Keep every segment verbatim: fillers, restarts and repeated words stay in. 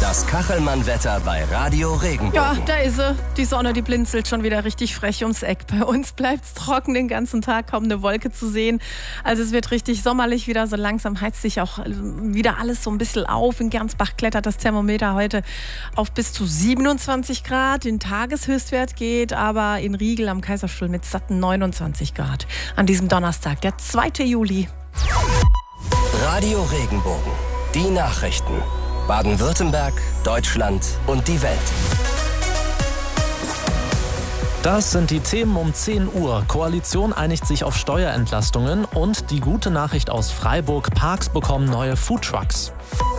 Das Kachelmann-Wetter bei Radio Regenbogen. Ja, da ist sie. Die Sonne, die blinzelt schon wieder richtig frech ums Eck. Bei uns bleibt es trocken den ganzen Tag, kaum eine Wolke zu sehen. Also es wird richtig sommerlich wieder. So langsam heizt sich auch wieder alles so ein bisschen auf. In Gernsbach klettert das Thermometer heute auf bis zu siebenundzwanzig Grad. Den Tageshöchstwert geht aber in Riegel am Kaiserstuhl mit satten neunundzwanzig Grad. An diesem Donnerstag, der zweite Juli. Radio Regenbogen. Die Nachrichten. Baden-Württemberg, Deutschland und die Welt. Das sind die Themen um zehn Uhr. Koalition einigt sich auf Steuerentlastungen und die gute Nachricht aus Freiburg: Parks bekommen neue Foodtrucks.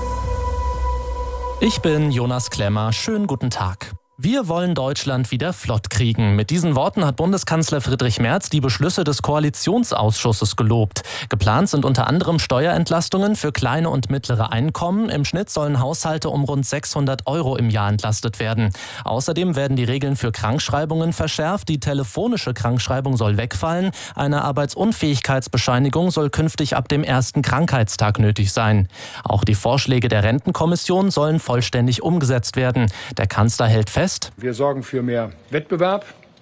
Ich bin Jonas Klemmer. Schönen guten Tag. Wir wollen Deutschland wieder flott kriegen. Mit diesen Worten hat Bundeskanzler Friedrich Merz die Beschlüsse des Koalitionsausschusses gelobt. Geplant sind unter anderem Steuerentlastungen für kleine und mittlere Einkommen. Im Schnitt sollen Haushalte um rund sechshundert Euro im Jahr entlastet werden. Außerdem werden die Regeln für Krankschreibungen verschärft. Die telefonische Krankschreibung soll wegfallen. Eine Arbeitsunfähigkeitsbescheinigung soll künftig ab dem ersten Krankheitstag nötig sein. Auch die Vorschläge der Rentenkommission sollen vollständig umgesetzt werden. Der Kanzler hält fest: Wir sorgen für mehr Wettbewerb,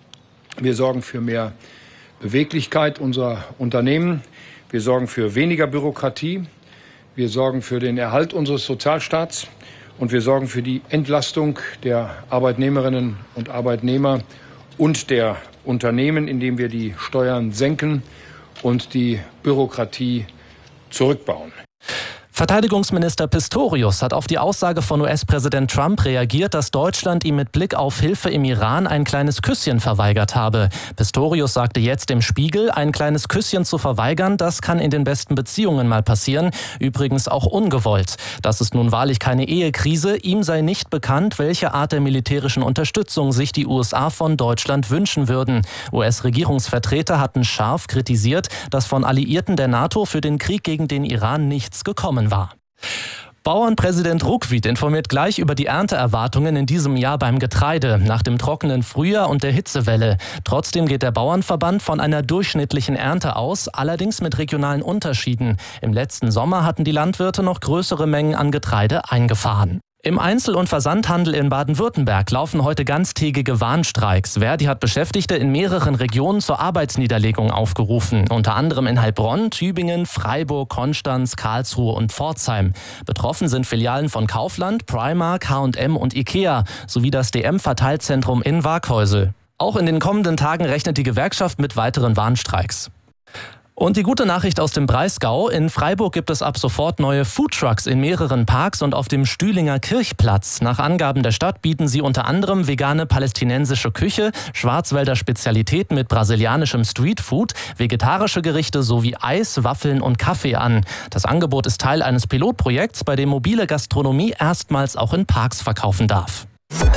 wir sorgen für mehr Beweglichkeit unserer Unternehmen, wir sorgen für weniger Bürokratie, wir sorgen für den Erhalt unseres Sozialstaats und wir sorgen für die Entlastung der Arbeitnehmerinnen und Arbeitnehmer und der Unternehmen, indem wir die Steuern senken und die Bürokratie zurückbauen. Verteidigungsminister Pistorius hat auf die Aussage von U S-Präsident Trump reagiert, dass Deutschland ihm mit Blick auf Hilfe im Iran ein kleines Küsschen verweigert habe. Pistorius sagte jetzt im Spiegel, ein kleines Küsschen zu verweigern, das kann in den besten Beziehungen mal passieren, übrigens auch ungewollt. Das ist nun wahrlich keine Ehekrise. Ihm sei nicht bekannt, welche Art der militärischen Unterstützung sich die U S A von Deutschland wünschen würden. U S-Regierungsvertreter hatten scharf kritisiert, dass von Alliierten der NATO für den Krieg gegen den Iran nichts gekommen war. Bauernpräsident Ruckwied informiert gleich über die Ernteerwartungen in diesem Jahr beim Getreide, nach dem trockenen Frühjahr und der Hitzewelle. Trotzdem geht der Bauernverband von einer durchschnittlichen Ernte aus, allerdings mit regionalen Unterschieden. Im letzten Sommer hatten die Landwirte noch größere Mengen an Getreide eingefahren. Im Einzel- und Versandhandel in Baden-Württemberg laufen heute ganztägige Warnstreiks. Verdi hat Beschäftigte in mehreren Regionen zur Arbeitsniederlegung aufgerufen. Unter anderem in Heilbronn, Tübingen, Freiburg, Konstanz, Karlsruhe und Pforzheim. Betroffen sind Filialen von Kaufland, Primark, H und M und Ikea sowie das D M-Verteilzentrum in Waaghäusel. Auch in den kommenden Tagen rechnet die Gewerkschaft mit weiteren Warnstreiks. Und die gute Nachricht aus dem Breisgau: In Freiburg gibt es ab sofort neue Foodtrucks in mehreren Parks und auf dem Stühlinger Kirchplatz. Nach Angaben der Stadt bieten sie unter anderem vegane palästinensische Küche, Schwarzwälder Spezialitäten mit brasilianischem Streetfood, vegetarische Gerichte sowie Eis, Waffeln und Kaffee an. Das Angebot ist Teil eines Pilotprojekts, bei dem mobile Gastronomie erstmals auch in Parks verkaufen darf.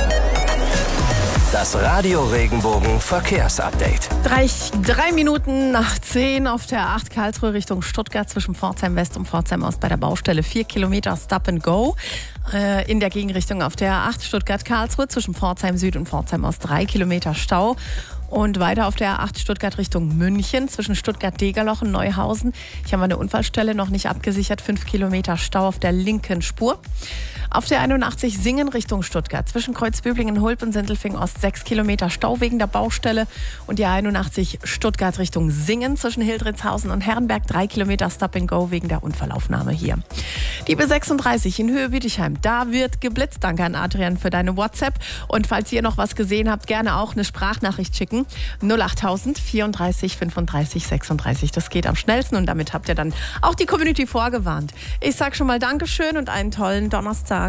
Das Radio Regenbogen Verkehrsupdate. Drei, drei Minuten nach zehn auf der A acht Karlsruhe Richtung Stuttgart zwischen Pforzheim West und Pforzheim Ost bei der Baustelle. Vier Kilometer Stop and Go. Äh, in der Gegenrichtung auf der A acht Stuttgart-Karlsruhe zwischen Pforzheim Süd und Pforzheim Ost drei Kilometer Stau. Und weiter auf der A acht Stuttgart Richtung München zwischen Stuttgart-Degerloch und Neuhausen. Hier haben wir eine Unfallstelle noch nicht abgesichert. Fünf Kilometer Stau auf der linken Spur. Auf der einundachtzig Singen Richtung Stuttgart zwischen Kreuzbüblingen, Hulp und Sindelfingen Ost sechs Kilometer Stau wegen der Baustelle. Und die einundachtzig Stuttgart Richtung Singen zwischen Hildritzhausen und Herrenberg drei Kilometer Stop and Go wegen der Unfallaufnahme hier. Die B sechsunddreißig in Höhe Bietigheim, da wird geblitzt. Danke an Adrian für deine WhatsApp. Und falls ihr noch was gesehen habt, gerne auch eine Sprachnachricht schicken. null achttausend vierunddreißig fünfunddreißig sechsunddreißig. Das geht am schnellsten und damit habt ihr dann auch die Community vorgewarnt. Ich sag schon mal Dankeschön und einen tollen Donnerstag.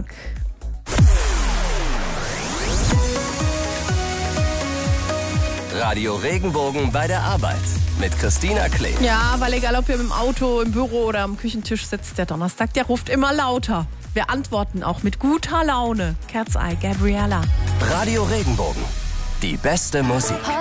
Radio Regenbogen bei der Arbeit mit Christina Klee. Ja, weil egal ob ihr im Auto, im Büro oder am Küchentisch sitzt, der Donnerstag, der ruft immer lauter. Wir antworten auch mit guter Laune. Cat's Eye, Gabriella. Radio Regenbogen. Die beste Musik.